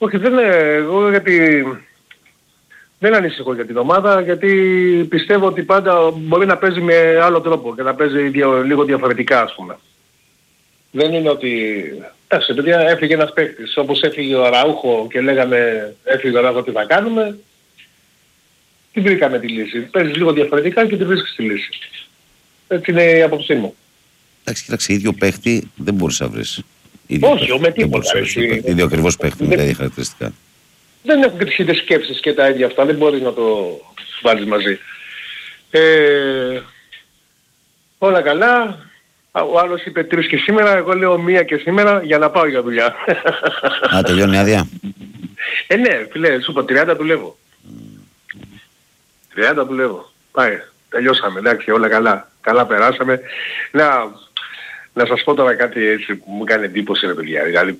Όχι, εγώ γιατί δεν ανησυχώ για την ομάδα, γιατί πιστεύω ότι πάντα μπορεί να παίζει με άλλο τρόπο και να παίζει λίγο διαφορετικά, ας πούμε. Δεν είναι ότι... Εντάξει, παιδιά, έφυγε ένας παίκτης. Όπως έφυγε ο Αραούχο και λέγαμε έφυγε ο Αραούχο, τι θα κάνουμε. Την βρήκαμε τη λύση. Παίζεις λίγο διαφορετικά και την βρίσκεις τη λύση. Έτσι είναι η άποψή μου. Εντάξει, κοίταξε, ίδιο παίχτη δεν μπορείς να βρεις. Όχι, με τίποτα. Ίδιο ακριβώς παίχτη με τα ίδια χαρακτηριστικά. Δεν έχουν και τις ίδιες σκέψεις και τα ίδια αυτά. Δεν μπορείς να το βάλεις μαζί. Όλα καλά. Ο άλλος είπε 3 και σήμερα, εγώ λέω 1 και σήμερα για να πάω για δουλειά. Α, τελειώνει η άδεια. Ναι, φίλε, σου είπα 30 δουλεύω. 30 δουλεύω. Πάει, τελειώσαμε, εντάξει, όλα καλά. Καλά περάσαμε. Να σας πω τώρα κάτι έτσι που μου κάνει εντύπωση, ρε παιδιά. Δηλαδή,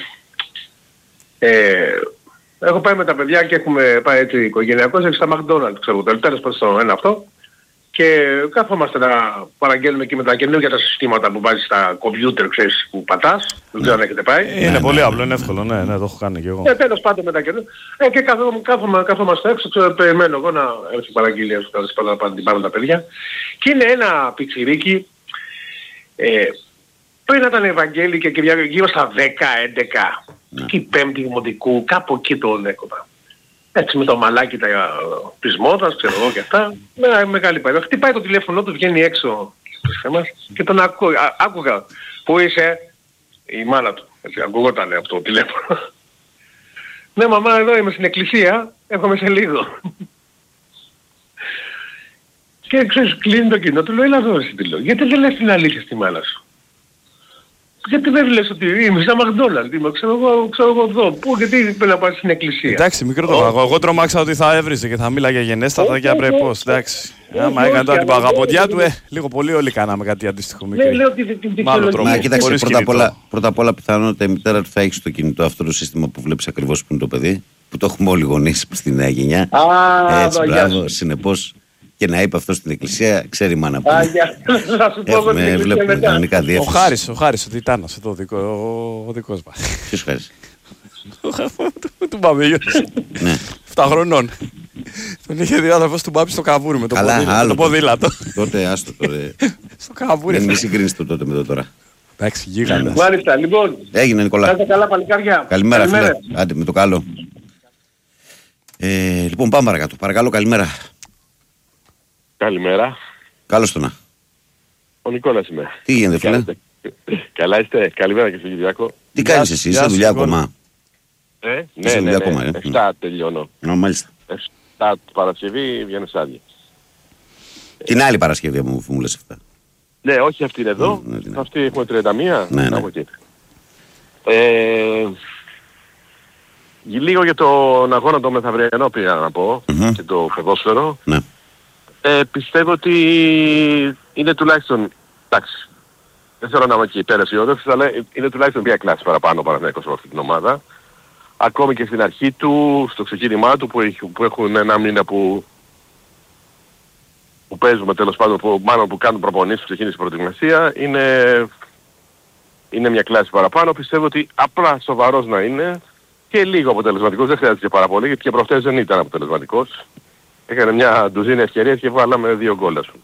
έχω πάει με τα παιδιά και έχουμε πάει έτσι οικογενειακώς έτσι στα McDonald's, ξέρω, τέλος πάντων ένα αυτό. Και κάθομαστε να παραγγέλνουμε και με τα καινούργια τα συστήματα που βάζεις στα κομπιούτερ, ξέρεις, που πατάς. Δεν ξέρω αν έχετε πάει. Είναι πολύ απλό, είναι εύκολο, ναι, το έχω κάνει και εγώ. Τέλος πάντων με τα καινούργια. Και κάθομαστε έξω, περιμένω εγώ να έρθει η παραγγελία σου, να την πάρουν τα παιδιά. Και είναι ένα πιτσιρίκι, πριν ήταν Ευαγγέλη και γύρω στα 10-11, και η πέμπτη δημοτικού, κάπου εκεί τον έκοπα. Έτσι με το μαλάκι της μόδας, ξέρω εγώ και αυτά, με μεγάλη παρέα. Χτυπάει το τηλέφωνο του, βγαίνει έξω και τον άκουγα. Πού είσαι? Η μάνα του, έτσι, ακούγονταν από το τηλέφωνο. Ναι μαμά, εδώ είμαι στην εκκλησία, έρχομαι σε λίγο. Και ξέρεις, κλείνει το κοινό, του λέω, έλα εδώ εσύ, γιατί δεν λες την αλήθεια στη μάνα σου? Γιατί δεν λες ότι είμαι στα McDonald's, είμαι, ξέρω εγώ εδώ, πού, γιατί πρέπει να πας στην εκκλησία? Εντάξει, μικρό το πράγμα. Εγώ τρομάξα ότι θα έβριζε και θα μίλαγε γενέστατα και απρεπώς, εντάξει. Άμα έκανε τώρα την παγαποντιά του, λίγο πολύ όλοι κάναμε κάτι αντίστοιχο μικρό. Ναι, λέω ότι την δικαιολογία. Κοίταξε, πρώτα απ' όλα πιθανότητα η μητέρα του θα έχει στο κινητό αυτό το σύστημα που βλέπεις ακριβώς που είναι το παιδί, που το έχουμε όλοι γονείς στη νέα γενιά. Έτσι, μπράβο, συνεπώς. Και να είπε αυτό στην εκκλησία, ξέρει η μάνα που είναι. Βλέπουμε κανονικά διεύθυνση. Ο Χάρης, ο Τιτάνας, εδώ ο δικός μας. Ποιος Χάρης? Του Μπαμπίγιος. 7 χρονών. Τον είχε δει ο αδερφός του Μπάμπη στο καβούρι με το ποδήλατο. Τότε άστο τώρα. Στο καβούρι. Δεν μη συγκρίνεις το τότε με το τώρα. Εντάξει, γίγαντας. Μάλιστα, λοιπόν. Έγινε, Νικολά. Κάντε καλά, παλικάρια. Καλημέρα, φίλε. Άντε, με το καλό. Λοιπόν, πάμε παρακάτω. Παρακαλώ, καλημέρα. Καλημέρα. Καλώς το να. Ο Νικόλας είμαι. Τι γίνεται, φίλε? Καλά είστε? Καλημέρα και στον Κυριάκο. Τι κάνεις εσύ, είσαι δουλειά ακόμα? Ναι, 7 τελειώνω. Μάλιστα. 7 Παρασκευή βγαίνεις άδεια. Την άλλη Παρασκευή μου λες αυτά. Ναι, όχι αυτή είναι εδώ. Αυτή έχουμε 31. Ναι. Λίγο για τον αγώνα το μεθαυριανό πήγα να πω και το ποδόσφαιρο. Ναι. Πιστεύω ότι είναι τουλάχιστον, εντάξει, δεν θέλω να είμαι και υπεραισιόδοξος, αλλά είναι τουλάχιστον μια κλάση παραπάνω Παναθηναϊκός από αυτή την ομάδα. Ακόμη και στην αρχή του, στο ξεκίνημά του που έχουν ένα μήνα που παίζουμε τέλος πάντων, μάλλον που κάνουν προπονήσεις, που ξεκίνησε η προετοιμασία, είναι μια κλάση παραπάνω. Πιστεύω ότι απλά σοβαρός να είναι και λίγο αποτελεσματικός, δεν χρειάζεται πάρα πολύ, γιατί και προχτές δεν ήταν αποτελεσματικός. Έκανε μια ντουζίνα ευκαιρίες και βάλαμε 2 γκολ, ας πούμε.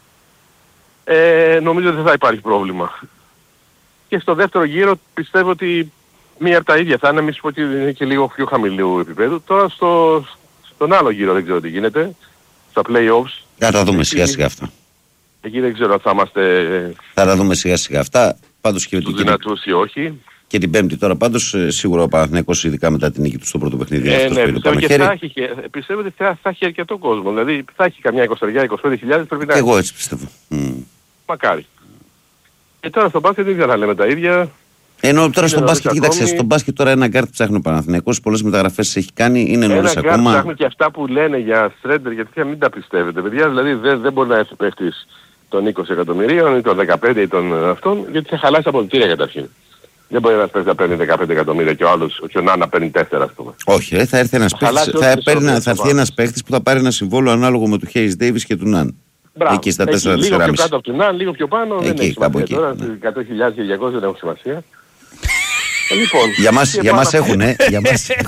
Νομίζω ότι δεν θα υπάρχει πρόβλημα. Και στο δεύτερο γύρο πιστεύω ότι μία από τα ίδια θα είναι, μη σου πω ότι είναι και λίγο πιο χαμηλού επίπεδου. Τώρα στον άλλο γύρο δεν ξέρω τι γίνεται, στα play-offs. Θα τα δούμε σιγά σιγά αυτά. Εκεί δεν ξέρω αν θα είμαστε... Θα τα δούμε σιγά σιγά αυτά. Πάντως και τους δυνατούς ή όχι. Και την Πέμπτη τώρα πάντως σίγουρα ο Παναθηναϊκός, ειδικά μετά την νίκη του στο πρώτο παιχνίδι, πιστεύω ότι θα έχει αρκετό κόσμο. Δηλαδή θα έχει καμιά 20-25.000 πρέπει να... Εγώ έτσι πιστεύω. Μακάρι. Και τώρα στο μπάσκετ δεν ξέρω να λέμε τα ίδια. Ενώ τώρα στο μπάσκετ, κοίταξε, στο μπάσκετ τώρα ένα γκάρτ ψάχνει ο Παναθηναϊκός, πολλές μεταγραφές έχει κάνει, είναι νωρίς ακόμα. Ένα γκάρτ ψάχνει και αυτά που λένε για Στρέντερ, γιατί θα μην τα πιστεύετε. Παιδιά, δηλαδή δεν μπορεί να έρθει παίχτης των 20 εκατομμυρίων ή των 15 ή των αυτών, γιατί θα χαλάσει τα αποδυτήρια καταρχήν. Δεν μπορεί ένας παίκτης να παίρνει 15 εκατομμύρια και ο άλλος, και ο Νάνα παίρνει 4, ας πούμε. Όχι, θα έρθει ένας παίκτης, θα έρθει ένας παίκτης που θα πάρει ένα συμβόλαιο ανάλογο με του Hayes Davis και του Νάν. Εκεί στα 4-4,5. Λίγο πιο κάτω από του Νάν, λίγο πιο πάνω, δεν έχει σημασία. Τώρα 100.000 και 200 δεν έχουν σημασία. Λοιπόν, για μας έχουνε.